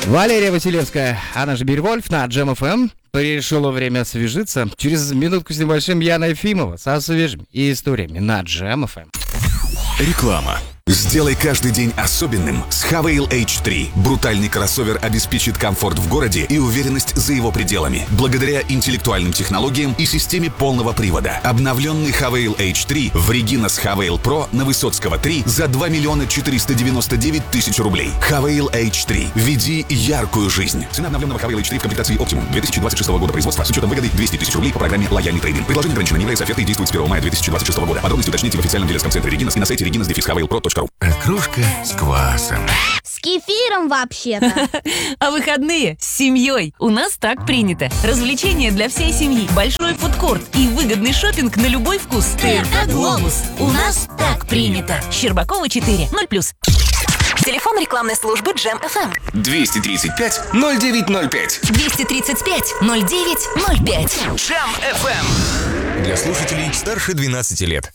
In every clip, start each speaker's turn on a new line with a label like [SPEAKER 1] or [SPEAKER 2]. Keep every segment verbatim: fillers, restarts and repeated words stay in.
[SPEAKER 1] Валерия Василевская, она же Бирвольф на Джем эф эм. Пришло время освежиться. Через минутку с небольшим Яна Ефимова со свежими историями на Джем эф эм.
[SPEAKER 2] Реклама. Сделай каждый день особенным с Хавейл эйч три. Брутальный кроссовер обеспечит комфорт в городе и уверенность за его пределами. Благодаря интеллектуальным технологиям и системе полного привода. Обновленный Хавейл эйч три в Регинас Хавейл Про на Высоцкого три за два миллиона четыреста девяносто девять тысяч рублей. Хавейл эйч три. Веди яркую жизнь. Цена обновленного Хавейл эйч три в комплектации Optimum две тысячи двадцать шестого года производства с учетом выгоды двести тысяч рублей по программе «Лояльный трейдинг». Предложение ограничено, не является офертой и действует с первого мая две тысячи двадцать шестого года. Подробности уточните в официальном дилерском центре Регинас и на сайте регинас дефис хавейл про точка ру.
[SPEAKER 3] Окрошка с квасом.
[SPEAKER 4] С кефиром вообще-то.
[SPEAKER 5] А выходные с семьей. У нас так принято. Развлечения для всей семьи, большой фудкорт и выгодный шопинг на любой вкус. ТРК «Глобус». У нас так принято. Щербакова четыре, ноль плюс.
[SPEAKER 6] Телефон рекламной службы Джем эф эм.
[SPEAKER 2] двести тридцать пять ноль девять ноль пять.
[SPEAKER 6] двести тридцать пять ноль девять ноль пять.
[SPEAKER 2] Джем эф эм.
[SPEAKER 3] Для слушателей старше двенадцати лет.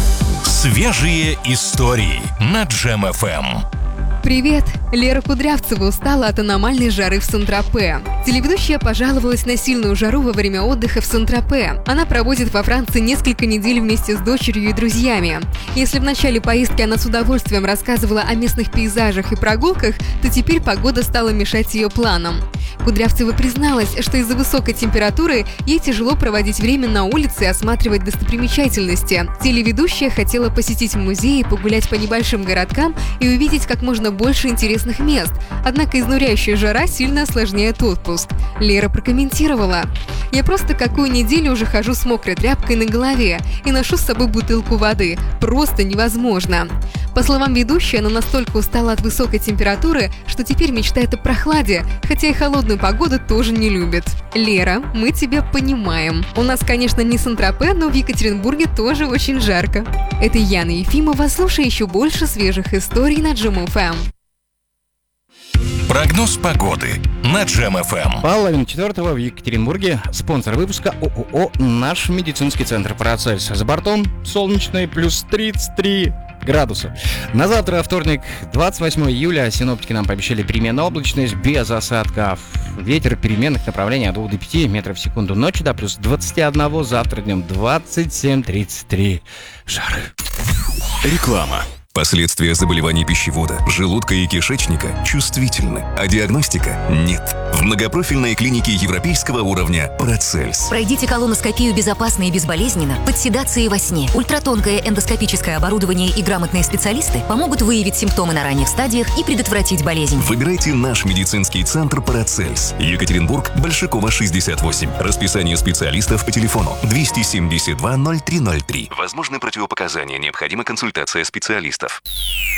[SPEAKER 7] Свежие истории на Джем эф эм.
[SPEAKER 8] Привет! Лера Кудрявцева устала от аномальной жары в Сан-Тропе. Телеведущая пожаловалась на сильную жару во время отдыха в Сан-Тропе. Она проводит во Франции несколько недель вместе с дочерью и друзьями. Если в начале поездки она с удовольствием рассказывала о местных пейзажах и прогулках, то теперь погода стала мешать ее планам. Кудрявцева призналась, что из-за высокой температуры ей тяжело проводить время на улице и осматривать достопримечательности. Телеведущая хотела посетить музеи, погулять по небольшим городкам и увидеть как можно больше интересных мест. Однако изнуряющая жара сильно осложняет отпуск. Лера прокомментировала: «Я просто какую неделю уже хожу с мокрой тряпкой на голове и ношу с собой бутылку воды. Просто невозможно». По словам ведущей, она настолько устала от высокой температуры, что теперь мечтает о прохладе, хотя и холодную погоду тоже не любит. Лера, мы тебя понимаем. У нас, конечно, не Сан-Тропе, но в Екатеринбурге тоже очень жарко. Это Яна Ефимова. Слушай еще больше свежих историй на Джем эф эм.
[SPEAKER 7] Прогноз погоды на Джем эф эм.
[SPEAKER 1] Половина четвертого в Екатеринбурге. Спонсор выпуска ООО «Наш медицинский центр Парацельс». За бортом солнечный плюс тридцать три градуса. На завтра, вторник, двадцать восьмого июля, синоптики нам пообещали переменную облачность без осадков. Ветер переменных направлений от двух до пяти метров в секунду. Ночью до плюс двадцати одного, завтра днем двадцать семь тридцать три. Жары.
[SPEAKER 2] Реклама. Последствия заболеваний пищевода, желудка и кишечника чувствительны, а диагностика нет. В многопрофильной клинике европейского уровня Парацельс.
[SPEAKER 6] Пройдите колоноскопию безопасно и безболезненно, под седацией во сне. Ультратонкое эндоскопическое оборудование и грамотные специалисты помогут выявить симптомы на ранних стадиях и предотвратить болезнь.
[SPEAKER 2] Выбирайте наш медицинский центр Парацельс. Екатеринбург, Большакова, шестьдесят восемь. Расписание специалистов по телефону двести семьдесят два ноль три ноль три. Возможны противопоказания, необходима консультация специалистов.